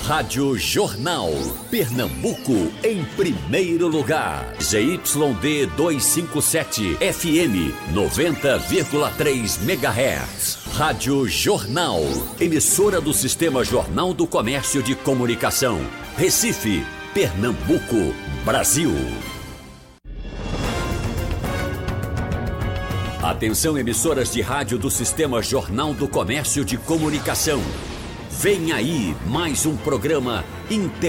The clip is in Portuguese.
Rádio Jornal, Pernambuco em primeiro lugar. ZYD 257, FM 90,3 MHz. Rádio Jornal, emissora do Sistema Jornal do Comércio de Comunicação. Recife, Pernambuco, Brasil. Atenção, emissoras de rádio do Sistema Jornal do Comércio de Comunicação. Vem aí mais um programa integrado.